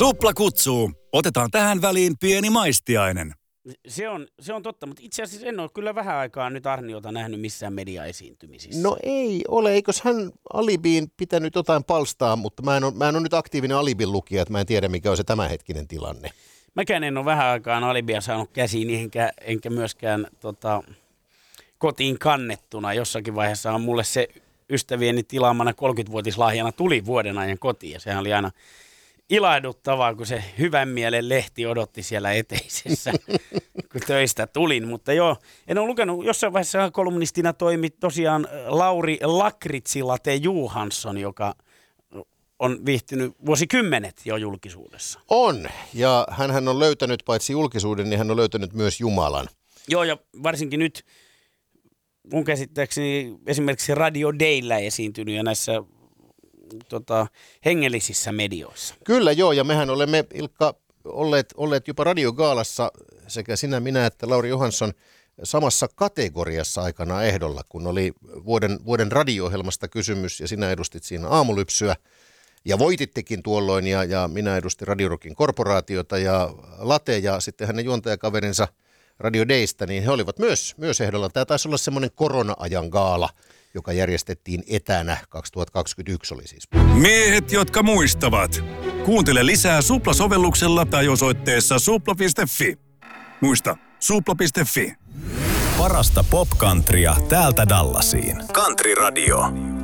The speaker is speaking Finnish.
Supla kutsuu. Otetaan tähän väliin pieni maistiainen. Se on totta, mutta itse asiassa en ole kyllä vähän aikaa nyt Arniota nähnyt missään mediaesiintymisissä. No ei ole, eikös hän Alibiin pitänyt jotain palstaa, mutta mä en ole nyt aktiivinen Alibin lukija, että mä en tiedä mikä on se tämänhetkinen tilanne. Mäkään en ole vähän aikaan Alibia saanut käsiin, enkä myöskään kotiin kannettuna. Jossakin vaiheessa on mulle se ystävieni tilaamana 30-vuotislahjana tuli vuoden ajan kotiin ja sehän oli aina ilahduttavaa, kun se hyvän mielen lehti odotti siellä eteisessä, kun töistä tulin. Mutta joo, en ole lukenut, jossain vaiheessa kolumnistina toimi tosiaan Lauri Lakritsilate Johansson, joka on viihtynyt vuosikymmenet jo julkisuudessa. On, ja hän on löytänyt paitsi julkisuuden, niin hän on löytänyt myös Jumalan. Joo, ja varsinkin nyt mun käsittääkseni esimerkiksi Radio Dayllä esiintynyt ja näissä hengellisissä medioissa. Kyllä joo, ja mehän olemme, Ilkka, olleet jopa radiogaalassa sekä sinä, minä että Lauri Johansson samassa kategoriassa aikana ehdolla, kun oli vuoden radio-ohjelmasta kysymys ja sinä edustit siinä Aamulypsyä ja voitittekin tuolloin ja minä edustin Radio Rockin korporaatiota ja Late ja sitten hänen juontajakaverinsa Radio Daystä, niin he olivat myös ehdolla. Tämä taisi olla semmoinen korona-ajan gaala, joka järjestettiin etänä. 2021 oli siis. Miehet, jotka muistavat. Kuuntele lisää Supla-sovelluksella tai osoitteessa supla.fi. Muista, supla.fi. Parasta pop-countrya täältä Dallasiin. Country Radio.